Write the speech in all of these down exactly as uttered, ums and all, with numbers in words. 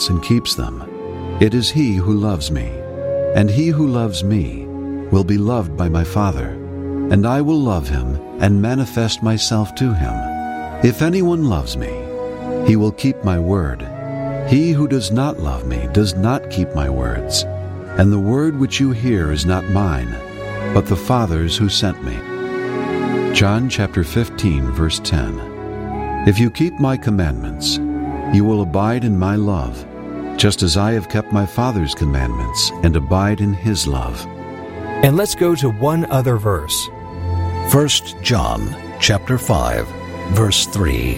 and keeps them. It is he who loves me. And he who loves me will be loved by my Father, and I will love him and manifest myself to him. If anyone loves me, he will keep my word. He who does not love me does not keep my words. And the word which you hear is not mine, but the Father's who sent me. John chapter fifteen, verse ten. If you keep my commandments, you will abide in my love, just as I have kept my Father's commandments and abide in his love. And let's go to one other verse. First John chapter five, verse three.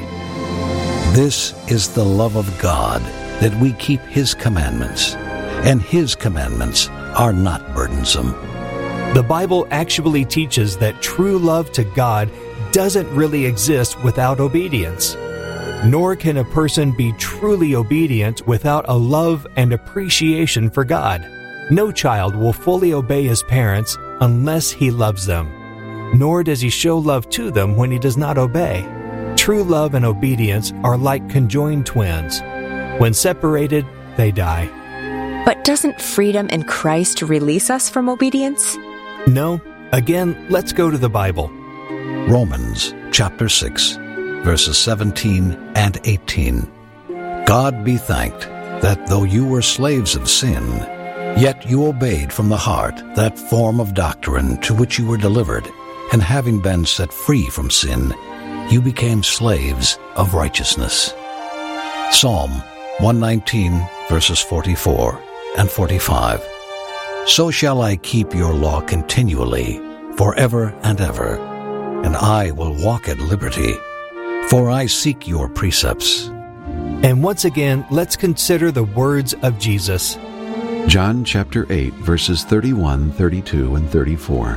This is the love of God, that we keep his commandments, and his commandments are not burdensome. The Bible actually teaches that true love to God doesn't really exist without obedience. Nor can a person be truly obedient without a love and appreciation for God. No child will fully obey his parents unless he loves them. Nor does he show love to them when he does not obey. True love and obedience are like conjoined twins. When separated, they die. But doesn't freedom in Christ release us from obedience? No. Again, let's go to the Bible. Romans chapter six, verses seventeen and eighteen. God be thanked that though you were slaves of sin, yet you obeyed from the heart that form of doctrine to which you were delivered, and having been set free from sin, you became slaves of righteousness. Psalm one nineteen, verses forty-four and forty-five. So shall I keep your law continually, forever and ever, and I will walk at liberty, for I seek your precepts. And once again, let's consider the words of Jesus. John chapter eight, verses thirty-one, thirty-two, and thirty-four.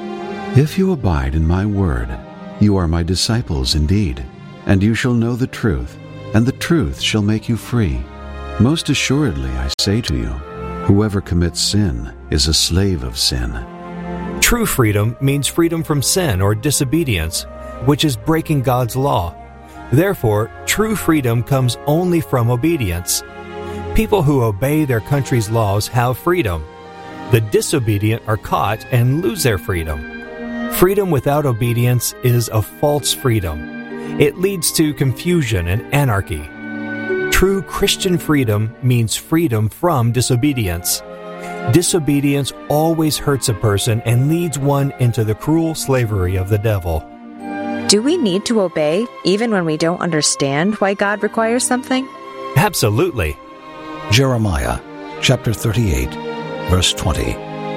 If you abide in my word, you are my disciples indeed, and you shall know the truth, and the truth shall make you free. Most assuredly I say to you, whoever commits sin is a slave of sin. True freedom means freedom from sin or disobedience, which is breaking God's law. Therefore, true freedom comes only from obedience. People who obey their country's laws have freedom. The disobedient are caught and lose their freedom. Freedom without obedience is a false freedom. It leads to confusion and anarchy. True Christian freedom means freedom from disobedience. Disobedience always hurts a person and leads one into the cruel slavery of the devil. Do we need to obey even when we don't understand why God requires something? Absolutely. Jeremiah chapter thirty-eight, verse twenty.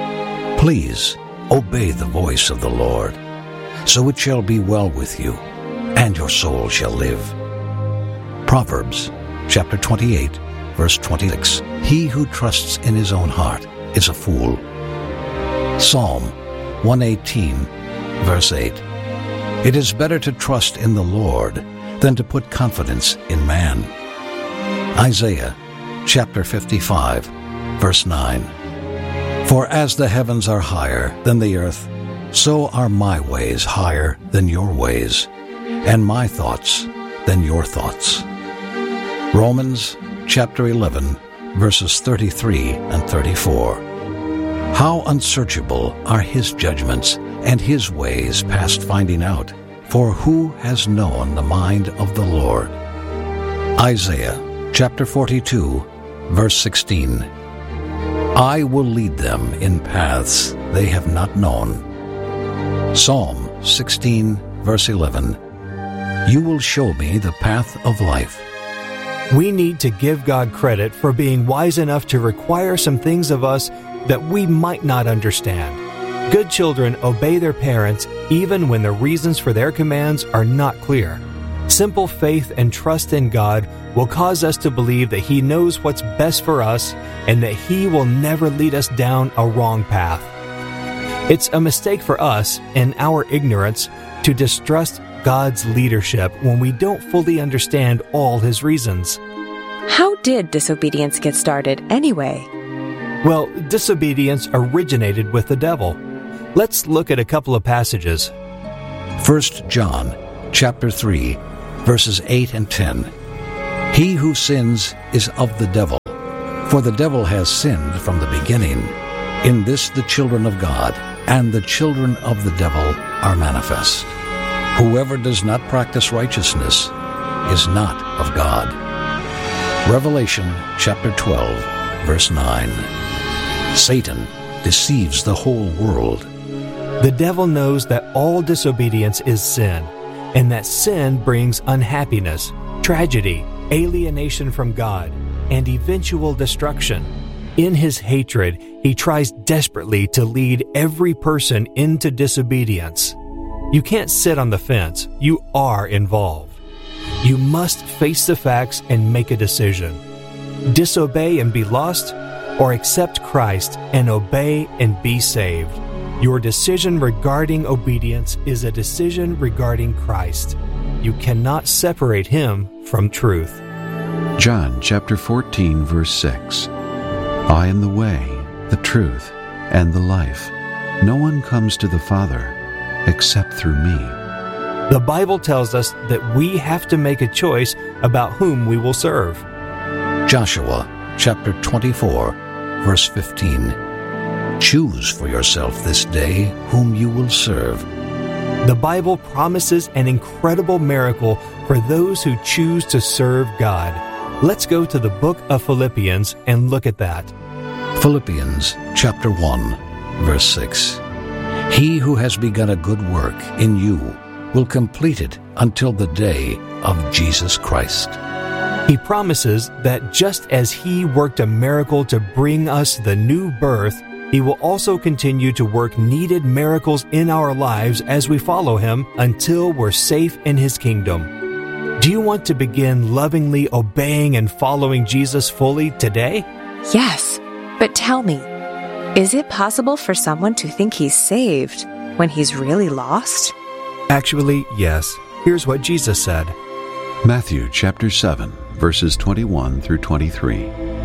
Please obey the voice of the Lord, so it shall be well with you, and your soul shall live. Proverbs chapter twenty-eight, verse twenty-six. He who trusts in his own heart is a fool. Psalm one eighteen, verse eight. It is better to trust in the Lord than to put confidence in man. Isaiah chapter fifty-five, verse nine. For as the heavens are higher than the earth, so are my ways higher than your ways, and my thoughts than your thoughts. Romans chapter eleven, verses thirty-three and thirty-four. How unsearchable are his judgments, and his ways past finding out, for who has known the mind of the Lord? Isaiah chapter forty-two, verse sixteen. I will lead them in paths they have not known. Psalm sixteen, verse eleven. You will show me the path of life. We need to give God credit for being wise enough to require some things of us that we might not understand. Good children obey their parents even when the reasons for their commands are not clear. Simple faith and trust in God will cause us to believe that He knows what's best for us and that He will never lead us down a wrong path. It's a mistake for us, in our ignorance, to distrust God's leadership when we don't fully understand all His reasons. How did disobedience get started anyway? Well, disobedience originated with the devil. Let's look at a couple of passages. First John chapter three, verses eight and ten. He who sins is of the devil, For the devil has sinned from the beginning. In this the children of God and the children of the devil are manifest. Whoever does not practice righteousness is not of God. Revelation chapter twelve, verse nine. Satan deceives the whole world. The devil knows that all disobedience is sin, and that sin brings unhappiness, tragedy, alienation from God, and eventual destruction. In his hatred, he tries desperately to lead every person into disobedience. You can't sit on the fence. You are involved. You must face the facts and make a decision. Disobey and be lost, or accept Christ and obey and be saved. Your decision regarding obedience is a decision regarding Christ. You cannot separate him from truth. John chapter fourteen, verse six. I am the way, the truth, and the life. No one comes to the Father except through me. The Bible tells us that we have to make a choice about whom we will serve. Joshua chapter twenty-four, verse fifteen. Choose for yourself this day whom you will serve. The Bible promises an incredible miracle for those who choose to serve God. Let's go to the book of Philippians and look at that. Philippians chapter one, verse six. He who has begun a good work in you will complete it until the day of Jesus Christ. He promises that just as he worked a miracle to bring us the new birth, he will also continue to work needed miracles in our lives as we follow him until we're safe in his kingdom. Do you want to begin lovingly obeying and following Jesus fully today? Yes, but tell me, is it possible for someone to think he's saved when he's really lost? Actually, yes. Here's what Jesus said. Matthew chapter seven, verses twenty-one through twenty-three.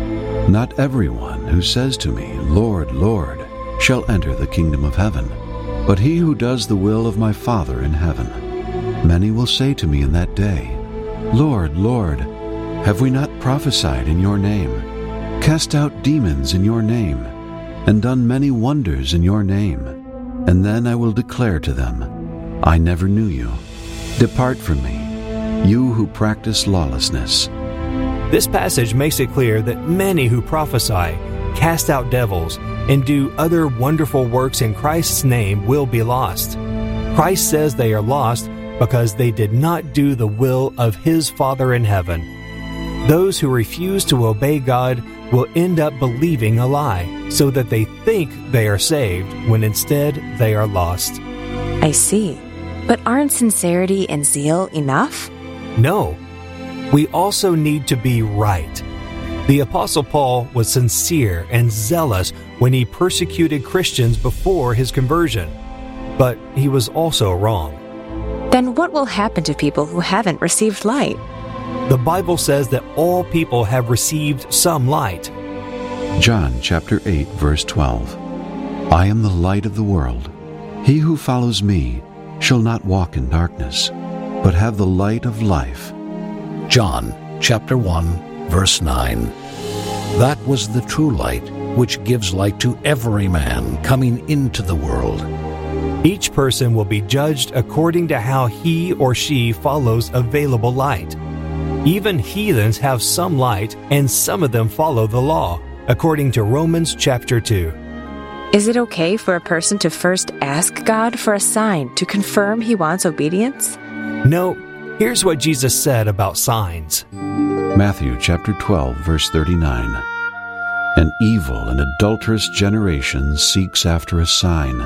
Not everyone who says to me, Lord, Lord, shall enter the kingdom of heaven, but he who does the will of my Father in heaven. Many will say to me in that day, Lord, Lord, have we not prophesied in your name, cast out demons in your name, and done many wonders in your name? And then I will declare to them, I never knew you. Depart from me, you who practice lawlessness. This passage makes it clear that many who prophesy, cast out devils, and do other wonderful works in Christ's name will be lost. Christ says they are lost because they did not do the will of his Father in heaven. Those who refuse to obey God will end up believing a lie, so that they think they are saved when instead they are lost. I see. But aren't sincerity and zeal enough? No. We also need to be right. The Apostle Paul was sincere and zealous when he persecuted Christians before his conversion, but he was also wrong. Then what will happen to people who haven't received light? The Bible says that all people have received some light. John chapter eight, verse twelve. I am the light of the world. He who follows me shall not walk in darkness, but have the light of life. John chapter one, verse nine. That was the true light, which gives light to every man coming into the world. Each person will be judged according to how he or she follows available light. Even heathens have some light, and some of them follow the law, according to Romans chapter two. Is it okay for a person to first ask God for a sign to confirm he wants obedience? No. Here's what Jesus said about signs. Matthew chapter twelve, verse thirty-nine. An evil and adulterous generation seeks after a sign.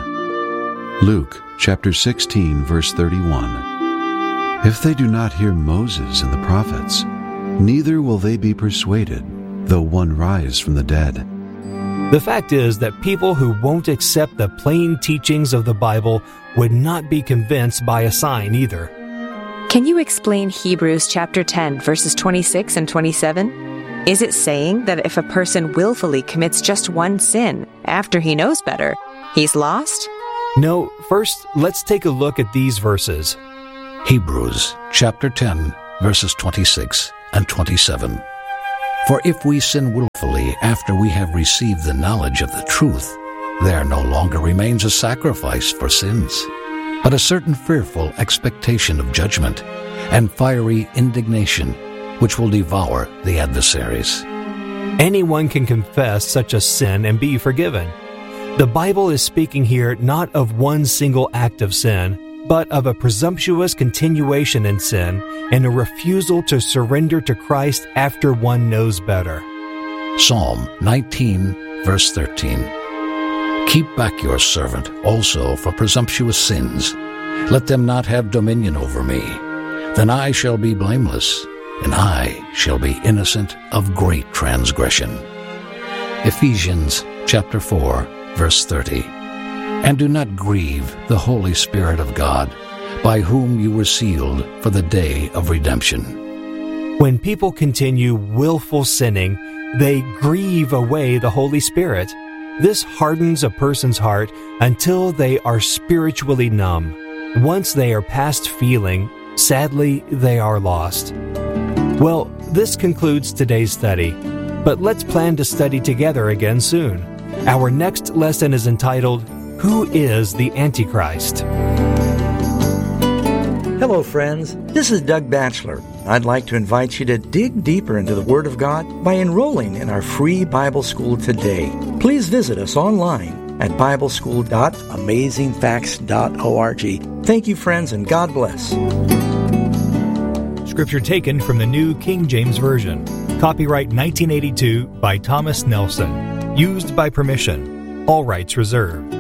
Luke chapter sixteen, verse thirty-one. If they do not hear Moses and the prophets, neither will they be persuaded, though one rise from the dead. The fact is that people who won't accept the plain teachings of the Bible would not be convinced by a sign either. Can you explain Hebrews chapter ten, verses twenty-six and twenty-seven? Is it saying that if a person willfully commits just one sin after he knows better, he's lost? No, first let's take a look at these verses. Hebrews chapter ten, verses twenty-six and twenty-seven. For if we sin willfully after we have received the knowledge of the truth, there no longer remains a sacrifice for sins, but a certain fearful expectation of judgment and fiery indignation, which will devour the adversaries. Anyone can confess such a sin and be forgiven. The Bible is speaking here not of one single act of sin, but of a presumptuous continuation in sin and a refusal to surrender to Christ after one knows better. Psalm nineteen, verse thirteen. Keep back your servant also for presumptuous sins. Let them not have dominion over me. Then I shall be blameless, and I shall be innocent of great transgression. Ephesians chapter four, verse thirty. And do not grieve the Holy Spirit of God, by whom you were sealed for the day of redemption. When people continue willful sinning, they grieve away the Holy Spirit. This hardens a person's heart until they are spiritually numb. Once they are past feeling, sadly, they are lost. Well, this concludes today's study, but let's plan to study together again soon. Our next lesson is entitled, Who is the Antichrist? Hello, friends. This is Doug Batchelor. I'd like to invite you to dig deeper into the Word of God by enrolling in our free Bible school today. Please visit us online at bible school dot amazing facts dot org. Thank you, friends, and God bless. Scripture taken from the New King James Version. Copyright nineteen eighty-two by Thomas Nelson. Used by permission. All rights reserved.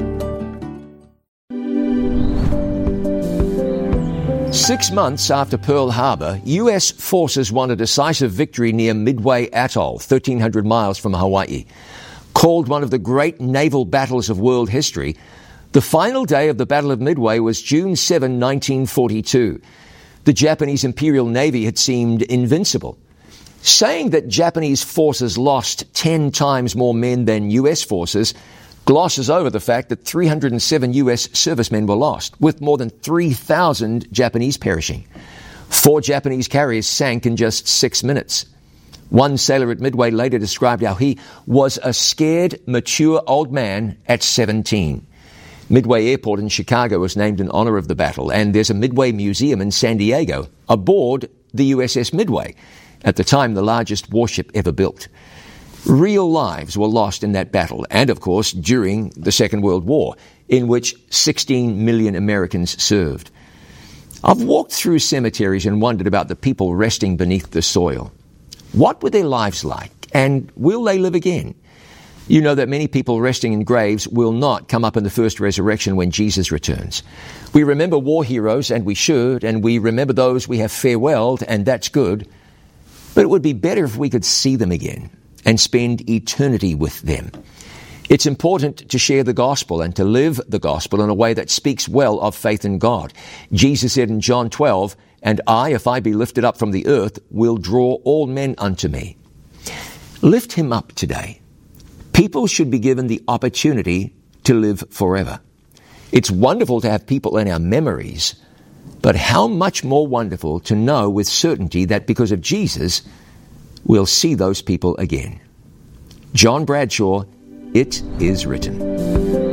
Six months after Pearl Harbor, U S forces won a decisive victory near Midway Atoll, thirteen hundred miles from Hawaii. Called one of the great naval battles of world history, the final day of the Battle of Midway was June seventh, nineteen forty-two. The Japanese Imperial Navy had seemed invincible. Saying that Japanese forces lost ten times more men than U S forces glosses over the fact that three hundred seven U S servicemen were lost, with more than three thousand Japanese perishing. Four Japanese carriers sank in just six minutes. One sailor at Midway later described how he was a scared, mature old man at seventeen. Midway Airport in Chicago was named in honor of the battle, and there's a Midway Museum in San Diego aboard the U S S Midway, at the time the largest warship ever built. Real lives were lost in that battle, and of course during the Second World War, in which sixteen million Americans served. I've walked through cemeteries and wondered about the people resting beneath the soil. What were their lives like, and will they live again? You know that many people resting in graves will not come up in the first resurrection when Jesus returns. We remember war heroes, and we should, and we remember those we have farewelled, and that's good. But it would be better if we could see them again and spend eternity with them. It's important to share the gospel and to live the gospel in a way that speaks well of faith in God. Jesus said in John twelve, "And I, if I be lifted up from the earth, will draw all men unto me." Lift him up today. People should be given the opportunity to live forever. It's wonderful to have people in our memories, but how much more wonderful to know with certainty that because of Jesus, we'll see those people again. John Bradshaw, It Is Written.